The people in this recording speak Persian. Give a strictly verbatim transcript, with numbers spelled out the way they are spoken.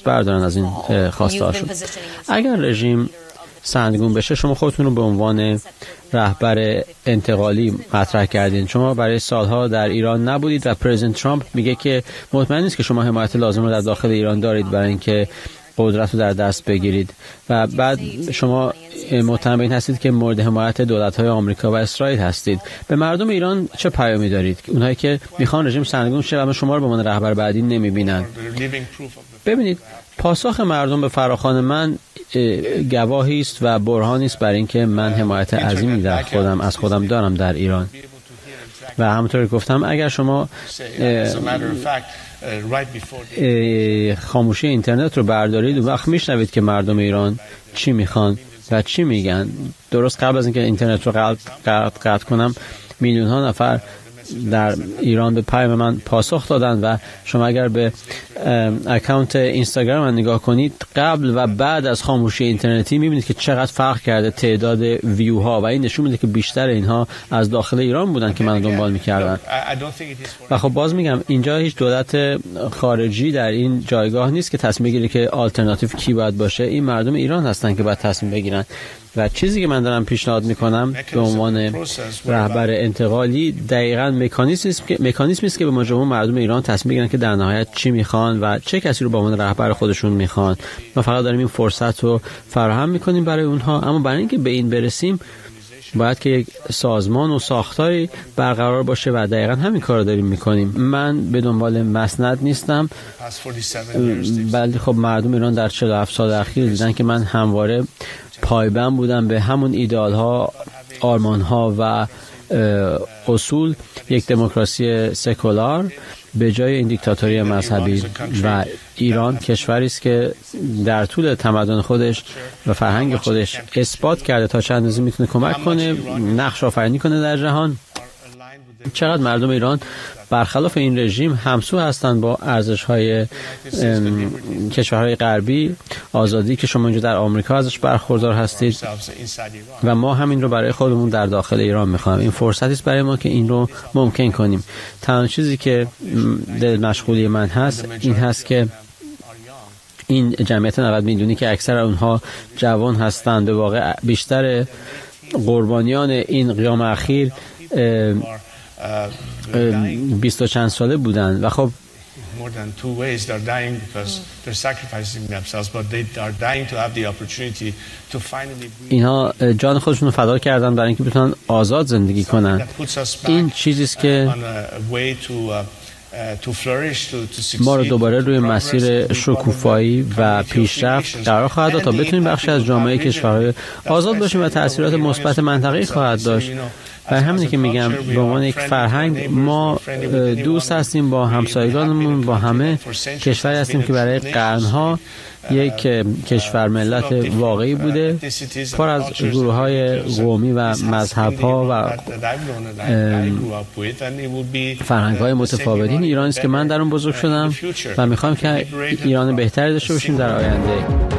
بردارن از این خواسته‌هاشون. اگر رژیم سرنگون بشه، شما خودتون رو به عنوان رهبر انتقالی مطرح کردین. شما برای سالها در ایران نبودید و پرزیدنت ترامپ میگه که مطمئن نیست که شما حمایت لازم رو در داخل ایران دارید برای اینکه قدرت رو در دست بگیرید و بعد شما متهم به این هستید که مورد حمایت دولت‌های آمریکا و اسرائیل هستید. به مردم ایران چه پیامی دارید؟ اونایی که میخوان رژیم سرنگون شه و شما رو به عنوان رهبر بعدی نمیبینن. ببینید، پاسخ مردم به فراخوان من گواهی است و برهانی است برای اینکه من حمایت عظیمی در خودم از خودم دارم در ایران. و همونطور که گفتم، اگر شما خاموشی اینترنت رو بردارید، و وقت میشنوید که مردم ایران چی میخوان و چی میگن. درست قبل از اینکه اینترنت رو قطع قطع کنم، میلیون ها نفر در ایران به پیام من پاسخ دادن و شما اگر به اکانت اینستاگرام من نگاه کنید، قبل و بعد از خاموشی اینترنتی میبینید که چقدر فرق کرده تعداد ویو ها و این نشون میده که بیشتر اینها از داخل ایران بودن که من دنبال میکردن. و خب باز میگم، اینجا هیچ دولت خارجی در این جایگاه نیست که تصمیم بگیره که آلترناتیو کی باید باشه. این مردم ایران هستن که باید تصمیم بگیرن. و چیزی که من دارم پیشنهاد میکنم به عنوان رهبر انتقالی دقیقاً مکانیزمی است که مکانیزمی است که به مجموع مردم ایران تصمیم بگیرن که در نهایت چی میخوان و چه کسی رو به عنوان رهبر خودشون میخوان. ما فقط داریم این فرصت رو فراهم میکنیم برای اونها، اما برای اینکه به این برسیم باید که یک سازمان و ساختاری برقرار باشه و دقیقاً همین کار رو داریم میکنیم. من به دنبال مسند نیستم، ولی خب مردم ایران در چهل و هفت سال اخیر دیدن که من همواره پایبند بودم به همون ایدئال ها، آرمان ها و اصول یک دموکراسی سکولار به جای این دیکتاتوری مذهبی. و ایران کشوری است که در طول تمدن خودش و فرهنگ خودش اثبات کرده تا چند اندازه میتونه کمک کنه، نقش آفرینی کنه در جهان. چقدر مردم ایران برخلاف این رژیم همسو هستند با ارزش‌های کشورهای غربی، آزادی که شما اینجا در آمریکا ازش برخوردار هستید و ما همین رو برای خودمون در داخل ایران می‌خوایم. این فرصتی است برای ما که این رو ممکن کنیم. تنها چیزی که دل مشغولی من هست این هست که این جمعیت نود میلیونی که اکثر اونها جوان هستند، به واقع بیشتر قربانیان این قیام اخیر بیست و چند ساله بودن و خب اینها جان خودشون رو فدا کردن برای اینکه بتونن آزاد زندگی کنن. این چیزی است که ما رو دوباره روی مسیر شکوفایی و پیشرفت قرار خواهد داد تا بتونیم بخشی از جامعه کشورهای آزاد باشیم و تأثیرات مثبت منطقه‌ای خواهد داشت. و همینه که میگم به عنوان یک فرهنگ ما دوست هستیم با همسایگانمون، با همه کشوری هستیم که برای قرنها یک کشور ملت واقعی بوده، پر از گروه‌های قومی و مذهب‌ها و فرهنگ‌های متفاوتین. ایرانی است که من در اون بزرگ شدم و می‌خوام که ایران بهتری داشته باشیم در آینده.